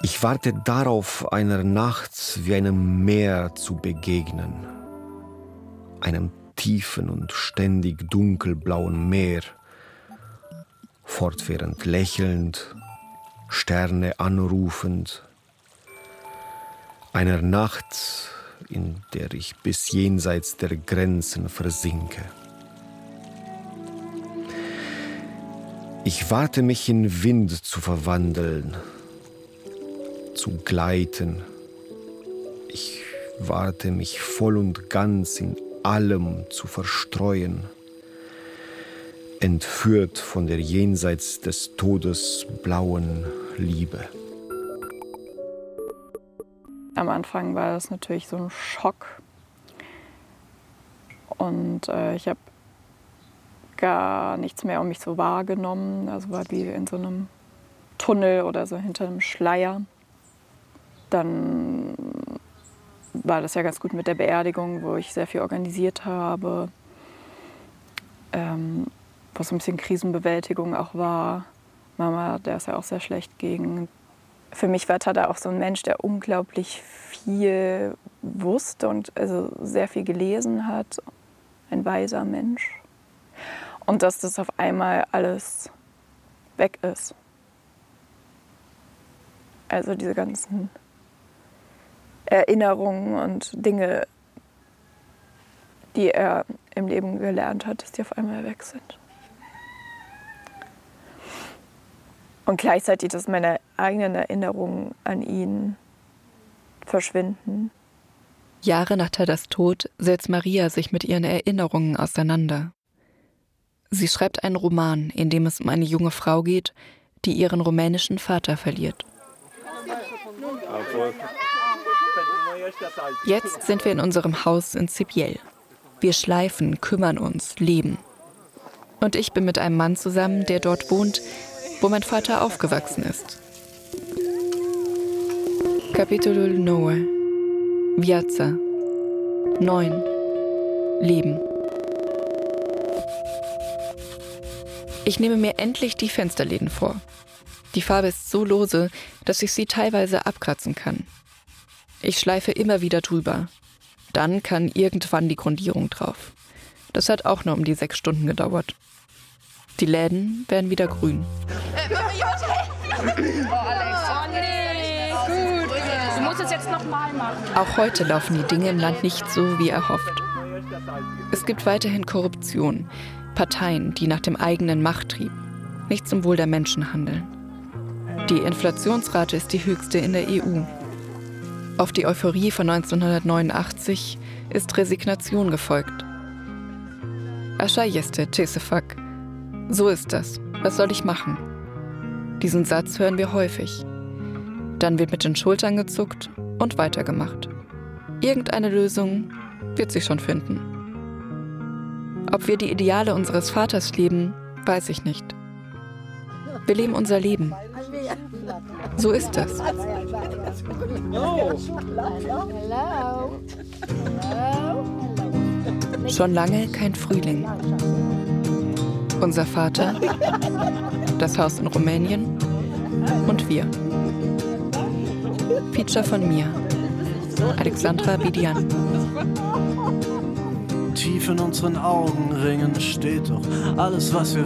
Ich warte darauf, einer Nacht wie einem Meer zu begegnen. Einem tiefen und ständig dunkelblauen Meer, fortwährend lächelnd, Sterne anrufend. Einer Nacht, in der ich bis jenseits der Grenzen versinke. Ich warte, mich in Wind zu verwandeln, zu gleiten. Ich warte, mich voll und ganz in allem zu verstreuen, entführt von der jenseits des Todes blauen Liebe. Am Anfang war das natürlich so ein Schock und ich habe gar nichts mehr um mich so wahrgenommen, also war wie in so einem Tunnel oder so hinter einem Schleier. Dann war das ja ganz gut mit der Beerdigung, wo ich sehr viel organisiert habe, wo so ein bisschen Krisenbewältigung auch war. Mama, der ist ja auch sehr schlecht gegen. Für mich war Tada auch so ein Mensch, der unglaublich viel wusste und also sehr viel gelesen hat. Ein weiser Mensch. Und dass das auf einmal alles weg ist. Also diese ganzen Erinnerungen und Dinge, die er im Leben gelernt hat, dass die auf einmal weg sind. Und gleichzeitig, dass meine eigenen Erinnerungen an ihn verschwinden. Jahre nach Tadas Tod setzt Maria sich mit ihren Erinnerungen auseinander. Sie schreibt einen Roman, in dem es um eine junge Frau geht, die ihren rumänischen Vater verliert. Jetzt sind wir in unserem Haus in Sibiel. Wir schleifen, kümmern uns, leben. Und ich bin mit einem Mann zusammen, der dort wohnt, wo mein Vater aufgewachsen ist. Capitolul 9. Viața. 9. Leben. Ich nehme mir endlich die Fensterläden vor. Die Farbe ist so lose, dass ich sie teilweise abkratzen kann. Ich schleife immer wieder drüber. Dann kann irgendwann die Grundierung drauf. Das hat auch nur um die 6 Stunden gedauert. Die Läden werden wieder grün. Gut. Du musst es jetzt nochmal machen. Auch heute laufen die Dinge im Land nicht so, wie erhofft. Es gibt weiterhin Korruption, Parteien, die nach dem eigenen Machttrieb, nicht zum Wohl der Menschen handeln. Die Inflationsrate ist die höchste in der EU. Auf die Euphorie von 1989 ist Resignation gefolgt. Așa este, ce să fac? So ist das. Was soll ich machen? Diesen Satz hören wir häufig. Dann wird mit den Schultern gezuckt und weitergemacht. Irgendeine Lösung wird sich schon finden. Ob wir die Ideale unseres Vaters leben, weiß ich nicht. Wir leben unser Leben. So ist das. Schon lange kein Frühling. Unser Vater, das Haus in Rumänien und wir. Feature von mir, Alexandra Bidian. Tief in unseren Augenringen steht doch alles, was wir